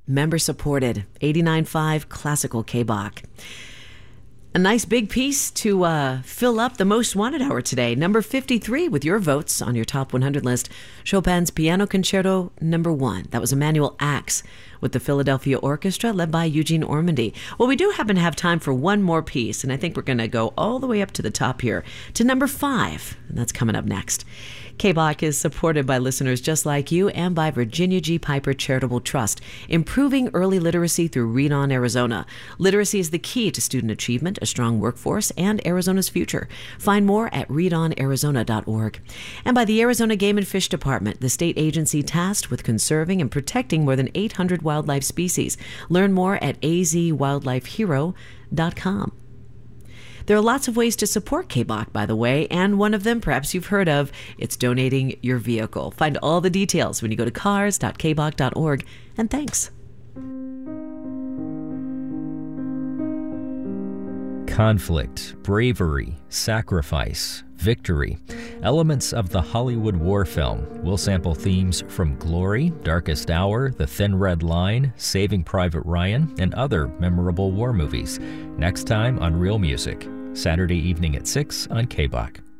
member supported, 89.5 Classical KBach. A nice big piece to fill up the most wanted hour today. Number 53 with your votes on your top 100 list. Chopin's Piano Concerto No. 1. That was Emanuel Ax with the Philadelphia Orchestra led by Eugene Ormandy. Well, we do happen to have time for one more piece, and I think we're going to go all the way up to the top here to number 5. And that's coming up next. KBach is supported by listeners just like you and by Virginia G. Piper Charitable Trust, improving early literacy through Read On Arizona. Literacy is the key to student achievement, a strong workforce, and Arizona's future. Find more at readonarizona.org. And by the Arizona Game and Fish Department, the state agency tasked with conserving and protecting more than 800 wildlife species. Learn more at azwildlifehero.com. There are lots of ways to support KBach, by the way, and one of them perhaps you've heard of. It's donating your vehicle. Find all the details when you go to cars.kbach.org. And thanks. Conflict, bravery, sacrifice, victory. Elements of the Hollywood war film. We'll sample themes from Glory, Darkest Hour, The Thin Red Line, Saving Private Ryan, and other memorable war movies. Next time on Real Music, Saturday evening at 6 on KBach.